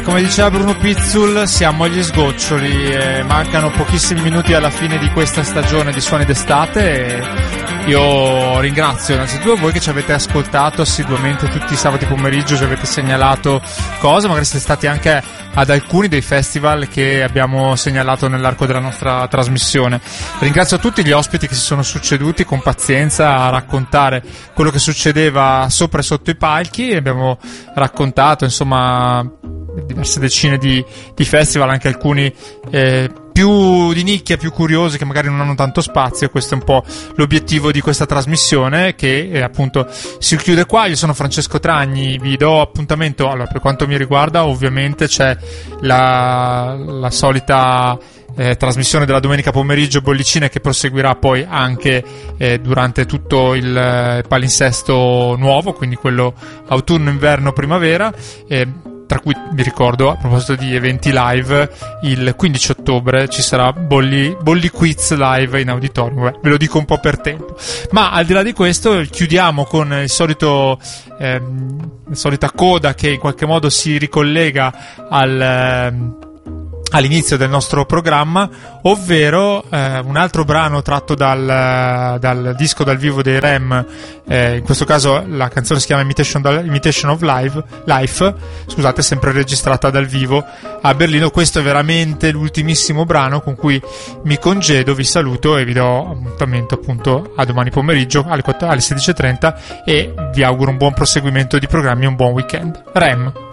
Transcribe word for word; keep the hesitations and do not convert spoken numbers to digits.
Come diceva Bruno Pizzul, siamo agli sgoccioli e mancano pochissimi minuti alla fine di questa stagione di Suoni d'estate e io ringrazio innanzitutto voi che ci avete ascoltato assiduamente tutti i sabati pomeriggio, ci avete segnalato cose, magari siete stati anche ad alcuni dei festival che abbiamo segnalato nell'arco della nostra trasmissione. Ringrazio tutti gli ospiti che si sono succeduti con pazienza a raccontare quello che succedeva sopra e sotto i palchi e abbiamo raccontato insomma diverse decine di, di festival, anche alcuni eh, più di nicchia, più curiosi, che magari non hanno tanto spazio. Questo è un po' l'obiettivo di questa trasmissione che eh, appunto si chiude qua. Io sono Francesco Tragni, vi do appuntamento. Allora, per quanto mi riguarda ovviamente c'è la, la solita Eh, trasmissione della domenica pomeriggio bollicine che proseguirà poi anche eh, durante tutto il eh, palinsesto nuovo, quindi quello autunno, inverno, primavera, eh, tra cui vi ricordo, a proposito di eventi live, il quindici ottobre ci sarà Bolli, Bolli Quiz live in auditorium. Beh, ve lo dico un po' per tempo, ma al di là di questo chiudiamo con il solito ehm, la solita coda che in qualche modo si ricollega al ehm, all'inizio del nostro programma, ovvero eh, un altro brano tratto dal, dal disco dal vivo dei R E M, eh, in questo caso la canzone si chiama Imitation, Imitation of Life, Life, scusate, sempre registrata dal vivo a Berlino. Questo è veramente l'ultimissimo brano con cui mi congedo, vi saluto e vi do appuntamento appunto a domani pomeriggio alle sedici e trenta e vi auguro un buon proseguimento di programmi e un buon weekend. R E M.